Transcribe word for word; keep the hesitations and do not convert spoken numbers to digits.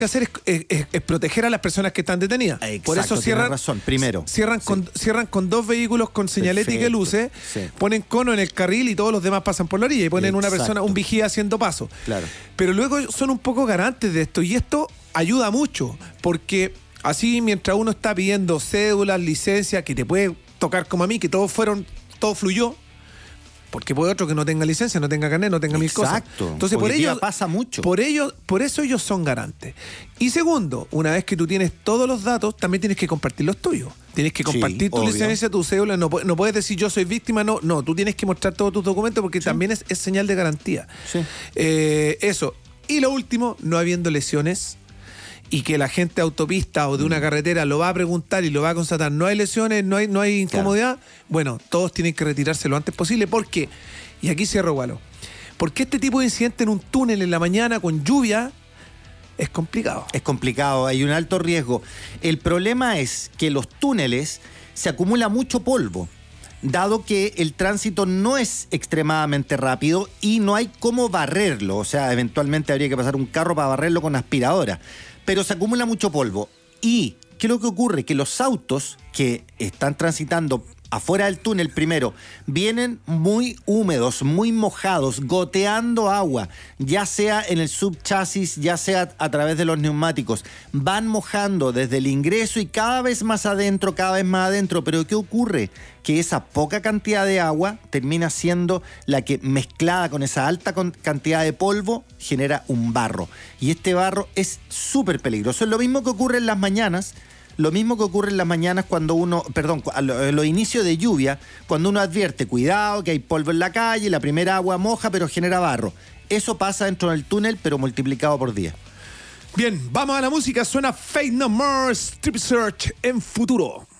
que hacer es, es, es, es proteger a las personas que están detenidas. Exacto, por eso cierran, razón. Primero, cierran, sí. con, cierran con dos vehículos con señalética y luces, sí. ponen cono en el carril y todos los demás pasan por la orilla y ponen Exacto. una persona, un vigía haciendo paso. Claro. Pero luego son un poco garantes de esto y esto ayuda mucho porque así mientras uno está pidiendo cédulas, licencias, que te puede tocar como a mí, que todos fueron, todo fluyó. Porque puede otro que no tenga licencia, no tenga carnet, no tenga mil cosas. Exacto. Entonces, Hoy por día ello pasa mucho. Por ello, por eso ellos son garantes. Y segundo, una vez que tú tienes todos los datos, también tienes que compartir los tuyos. Tienes que compartir Sí, tu obvio. licencia, tu cédula. No, no puedes decir yo soy víctima, no. No, tú tienes que mostrar todos tus documentos porque sí. también es, es señal de garantía. Sí. Eh, eso. Y lo último, no habiendo lesiones. Y que la gente de autopista o de una carretera lo va a preguntar y lo va a constatar, no hay lesiones, no hay, no hay incomodidad, claro. Bueno, todos tienen que retirarse lo antes posible, porque, y aquí cierro, Gualo, porque este tipo de incidente en un túnel en la mañana con lluvia es complicado. Es complicado, hay un alto riesgo. El problema es que los túneles se acumula mucho polvo, dado que el tránsito no es extremadamente rápido y no hay cómo barrerlo, o sea, eventualmente habría que pasar un carro para barrerlo con aspiradora. Pero se acumula mucho polvo. ¿Y qué es lo que ocurre? Que los autos que están transitando afuera del túnel primero vienen muy húmedos, muy mojados, goteando agua, ya sea en el subchasis, ya sea a través de los neumáticos. Van mojando desde el ingreso y cada vez más adentro, cada vez más adentro. Pero ¿qué ocurre? Que esa poca cantidad de agua termina siendo la que, mezclada con esa alta cantidad de polvo, genera un barro. Y este barro es súper peligroso. Es lo mismo que ocurre en las mañanas, lo mismo que ocurre en las mañanas cuando uno, perdón, a los inicios de lluvia, cuando uno advierte, cuidado, que hay polvo en la calle, la primera agua moja, pero genera barro. Eso pasa dentro del túnel, pero multiplicado por diez. Bien, vamos a la música. Suena Faith No More, Strip Search en Futuro.